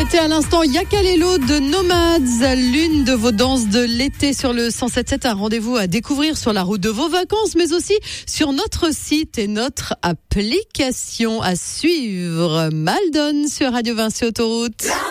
C'était à l'instant Yakalelo de Nomads, l'une de vos danses de l'été sur le 107.7. Un rendez-vous à découvrir sur la route de vos vacances, mais aussi sur notre site et notre application à suivre. Maldon sur Radio Vinci Autoroute.